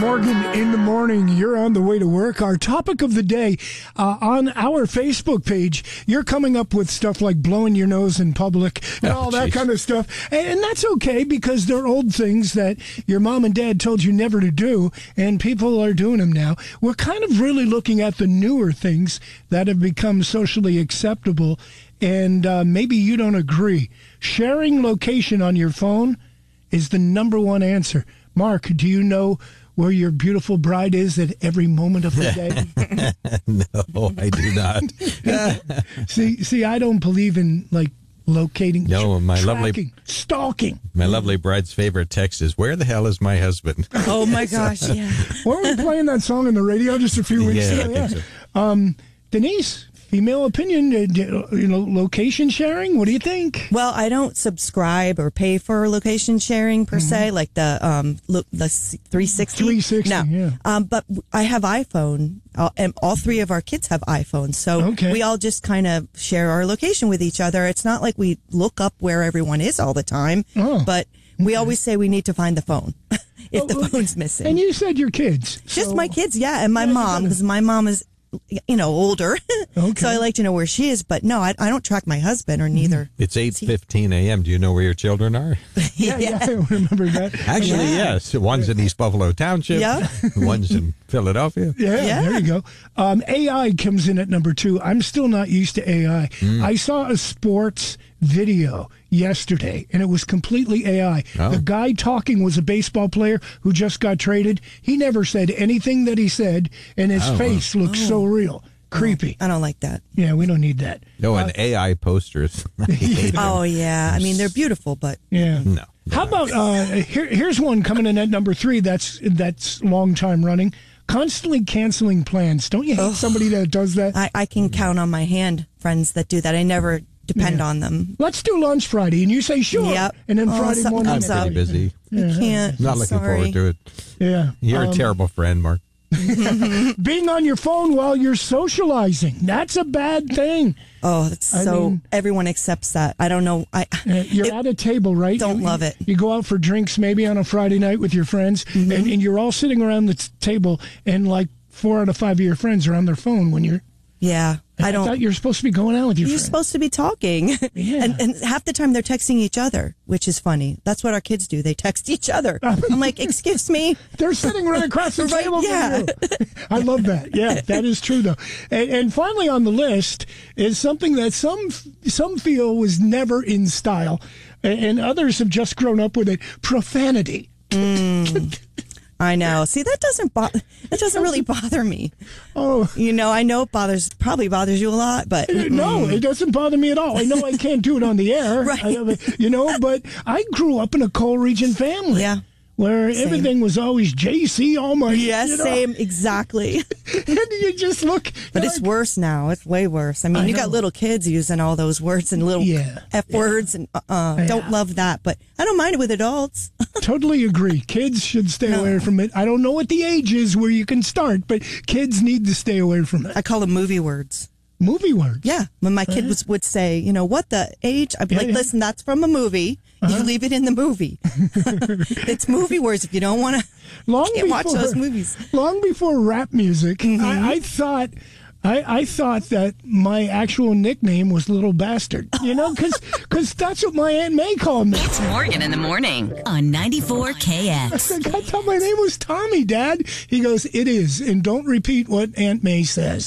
Morgan in the morning. You're on the way to work. Our topic of the day on our Facebook page, you're coming up with stuff like blowing your nose in public and all that kind of stuff. And that's okay because they're old things that your mom and dad told you never to do, and people are doing them now. We're kind of really looking at the newer things that have become socially acceptable, and maybe you don't agree. Sharing location on your phone is the number one answer. Mark, do you know where your beautiful bride is at every moment of the day? No, I do not. See, I don't believe in locating. No, stalking. My lovely bride's favorite text is, "Where the hell is my husband?" Oh my gosh, yeah. Weren't we playing that song on the radio just a few weeks ago? I think so. Denise, female opinion, location sharing, what do you think? Well, I don't subscribe or pay for location sharing per se, like the 360. 360, no. yeah. But I have iPhone, and all three of our kids have iPhones, so we all just kind of share our location with each other. It's not like we look up where everyone is all the time, but we always say we need to find the phone if the phone's missing. And you said your kids. Just my kids, yeah, and my mom, because my mom is older. So I like to know where she is, but no, I don't track my husband or neither. It's 8:15 a.m. Do you know where your children are? Yeah, I remember that. Actually, yes. One's in East Buffalo Township. Yeah. One's in Philadelphia. Yeah, there you go. AI comes in at number 2. I'm still not used to AI. I saw a sports video yesterday, and it was completely AI. The guy talking was a baseball player who just got traded. He never said anything that he said, and his face looked so real. Creepy. I don't like that. Yeah, we don't need that. No, and AI posters. Oh, yeah. I mean, they're beautiful, but... Yeah. No. How about, here's one coming in at number 3 that's long time running. Constantly canceling plans. Don't you hate somebody that does that? I can count on my hand friends that do that. I never depend on them. Let's do lunch Friday, and you say sure. Yep. And then Friday morning. I'm pretty busy. I can't. Not looking forward to it. Yeah. You're a terrible friend, Mark. Being on your phone while you're socializing. That's a bad thing. Oh, that's everyone accepts that. I don't know. You're at a table, right? Don't love it. You go out for drinks maybe on a Friday night with your friends, and you're all sitting around the table, and like 4 out of 5 of your friends are on their phone when you're... Yeah. I thought you were supposed to be going out with your friends. You're supposed to be talking. Yeah. And half the time they're texting each other, which is funny. That's what our kids do. They text each other. I'm like, excuse me? They're sitting right across the table from you. I love that. Yeah, that is true, though. And finally on the list is something that some feel was never in style, and others have just grown up with it: profanity. I know. See, that doesn't really bother me. Oh, I know it probably bothers you a lot, but no, it doesn't bother me at all. I know I can't do it on the air, right? But I grew up in a coal region family, where everything was always JC Almighty. Yes, same, exactly. And you just look, but it's worse now. It's way worse. I mean, you got little kids using all those words and little F words, and don't love that. But I don't mind it with adults. Totally agree. Kids should stay away from it. I don't know what the age is where you can start, but kids need to stay away from it. I call them movie words. Movie words? Yeah. When my kid would say, what the age? I'd be listen, that's from a movie. You leave it in the movie. It's movie words if you don't want to watch those movies. Long before rap music, I thought that my actual nickname was Little Bastard, because that's what my Aunt May called me. It's Morgan in the morning on 94 KX. I thought my name was Tommy, Dad. He goes, it is, and don't repeat what Aunt May says.